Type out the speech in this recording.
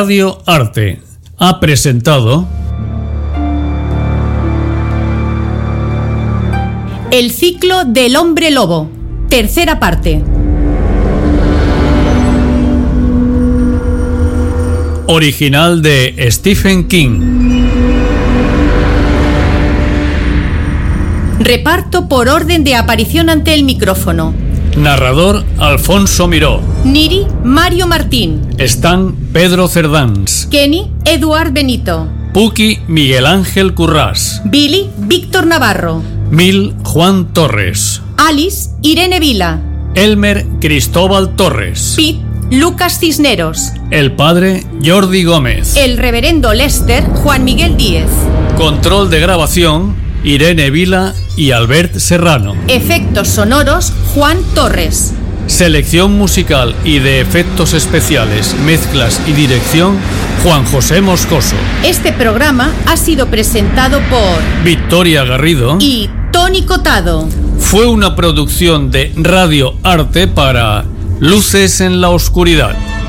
Radio Arte ha presentado El ciclo del hombre lobo, tercera parte. Original de Stephen King. Reparto por orden de aparición ante el micrófono. Narrador Alfonso Miró. Niri, Mario Martín. Stan, Pedro Cerdans. Kenny, Eduard Benito. Puki, Miguel Ángel Currás. Billy, Víctor Navarro. Mil, Juan Torres. Alice, Irene Vila. Elmer, Cristóbal Torres. Pete, Lucas Cisneros. El padre, Jordi Gómez. El reverendo Lester, Juan Miguel Díez. Control de grabación, Irene Vila y Albert Serrano. Efectos sonoros, Juan Torres. Selección musical y de efectos especiales, mezclas y dirección, Juan José Moscoso. Este programa ha sido presentado por Victoria Garrido y Tony Cotado. Fue una producción de Radio Arte para Luces en la Oscuridad.